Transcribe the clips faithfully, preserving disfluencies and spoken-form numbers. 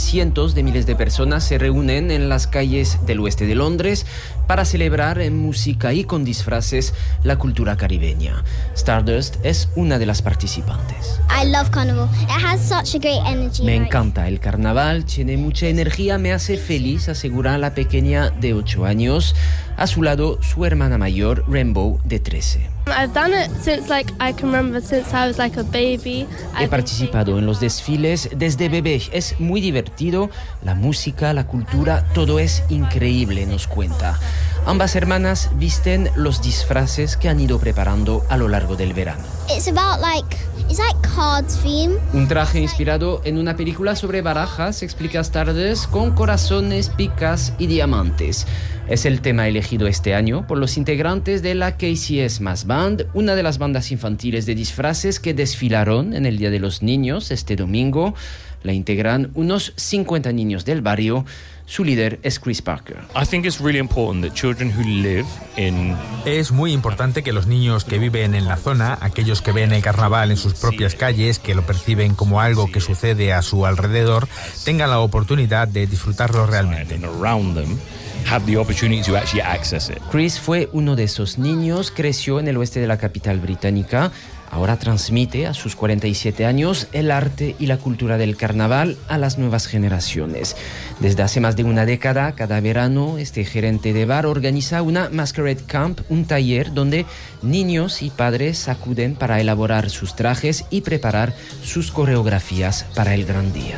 cientos de miles de personas se reúnen en las calles del oeste de Londres para celebrar en música y con disfraces la cultura caribeña. Stardust es una de las participantes. I love carnival. It has such a great energy. Me encanta el carnaval, tiene mucha energía, me hace feliz, asegura la pequeña de ocho años. A su lado, su hermana mayor, Rainbow, de trece. I've done it since like I can remember since I was like a baby. He participado en los desfiles desde bebé. Es muy divertido. La música, la cultura, todo es increíble, nos cuenta. Ambas hermanas visten los disfraces que han ido preparando a lo largo del verano. It's about like it's like cards theme. Un traje inspirado en una película sobre barajas, explica Stardust, con corazones, picas y diamantes. Es el tema elegido este año por los integrantes de la K C S Mass Band, una de las bandas infantiles de disfraces que desfilaron en el Día de los Niños este domingo. La integran unos cincuenta niños del barrio. Su líder es Chris Parker. I think it's really important that children who live in Es muy importante que los niños que viven en la zona, aquellos que ven el carnaval en sus propias calles, que lo perciben como algo que sucede a su alrededor, tengan la oportunidad de disfrutarlo realmente. and around them have the opportunity to actually access it. Chris fue uno de esos niños, creció en el oeste de la capital británica. Ahora transmite a sus cuarenta y siete años el arte y la cultura del carnaval a las nuevas generaciones. Desde hace más de una década, cada verano, este gerente de bar organiza una Masquerade Camp, un taller donde niños y padres acuden para elaborar sus trajes y preparar sus coreografías para el gran día.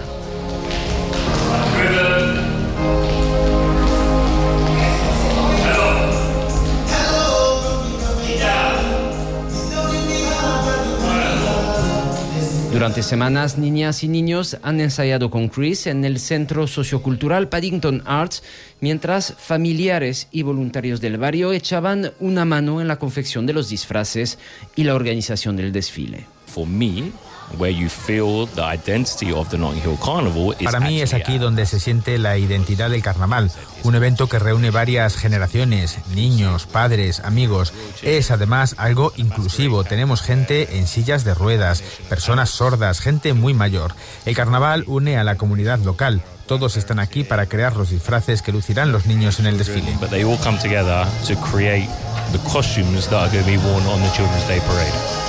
Durante semanas, niñas y niños han ensayado con Chris en el Centro Sociocultural Paddington Arts, mientras familiares y voluntarios del barrio echaban una mano en la confección de los disfraces y la organización del desfile. For me, where you feel the identity of the Notting Hill Carnival is Para mí es actually aquí at- donde se siente la identidad del carnaval, un evento que reúne varias generaciones, niños, padres, amigos. Es además algo inclusivo, tenemos gente en sillas de ruedas, personas sordas, gente muy mayor. El carnaval une a la comunidad local, todos están aquí para crear los disfraces que lucirán los niños en el desfile. But they all come together to create the costumes that are going to be worn on the Children's Day Parade.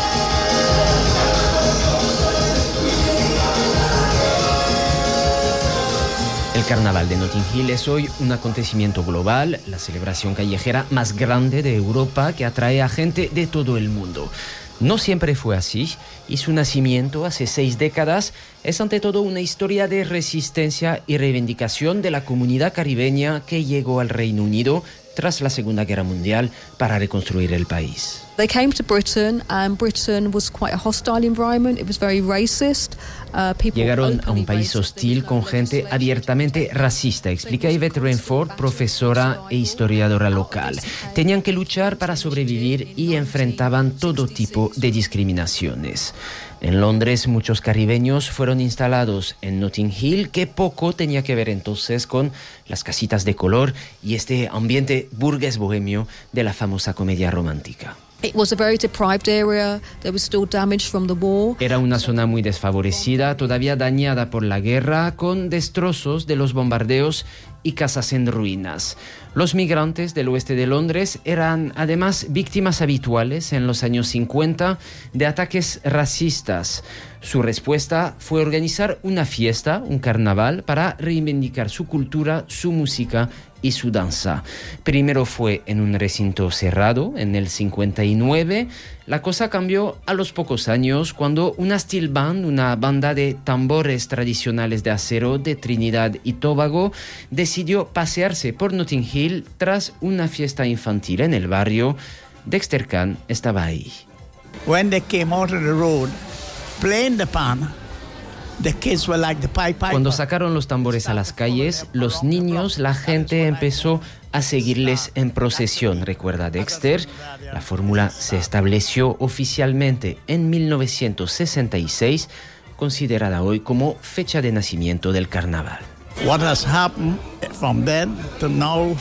El Carnaval de Notting Hill es hoy un acontecimiento global, la celebración callejera más grande de Europa que atrae a gente de todo el mundo. No siempre fue así, y su nacimiento hace seis décadas es ante todo una historia de resistencia y reivindicación de la comunidad caribeña que llegó al Reino Unido tras la Segunda Guerra Mundial para reconstruir el país. They came to Britain, and Britain was quite a hostile environment. It was very racist. Uh, people Llegaron a un openly país racist. hostil con gente abiertamente racista, explica Yvette Rainford, profesora e historiadora local. Tenían que luchar para sobrevivir y enfrentaban todo tipo de discriminaciones. En Londres, muchos caribeños fueron instalados en Notting Hill, que poco tenía que ver entonces con las casitas de color y este ambiente burgués bohemio de la famosa comedia romántica. It was a very deprived area. There was still damage from the war. Era una zona muy desfavorecida, todavía dañada por la guerra, con destrozos de los bombardeos y casas en ruinas. Los migrantes del oeste de Londres eran además víctimas habituales en los años cincuenta de ataques racistas. Su respuesta fue organizar una fiesta, un carnaval, para reivindicar su cultura, su música y su danza. Primero fue en un recinto cerrado en el cincuenta y nueve. La cosa cambió a los pocos años cuando una steel band, una banda de tambores tradicionales de acero de Trinidad y Tobago, decidió pasearse por Notting Hill tras una fiesta infantil en el barrio. Dexter Khan estaba ahí. When they came out of the road, playing the pan, the kids were like the Pied Piper. Cuando sacaron los tambores a las calles, los niños, la gente empezó a seguirles en procesión, recuerda Dexter. La fórmula se estableció oficialmente en mil novecientos sesenta y seis, considerada hoy como fecha de nacimiento del carnaval. What has happened from then to now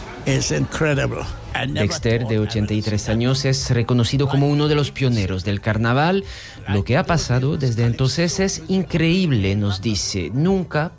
is incredible. Dexter, de ochenta y tres años, es reconocido como uno de los pioneros del carnaval. Lo que ha pasado desde entonces es increíble, nos dice. Nunca